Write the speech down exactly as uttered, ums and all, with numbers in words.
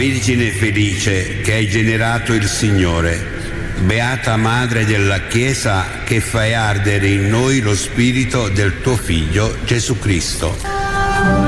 Vergine felice che hai generato il Signore, beata Madre della Chiesa che fai ardere in noi lo spirito del tuo Figlio Gesù Cristo.